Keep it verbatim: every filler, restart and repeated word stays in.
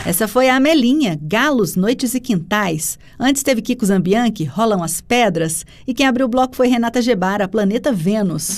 Essa foi a Amelinha, Galos, Noites e Quintais. Antes teve Kiko Zambianchi, Rolam as Pedras. E quem abriu o bloco foi Renata Gebara, Planeta Vênus.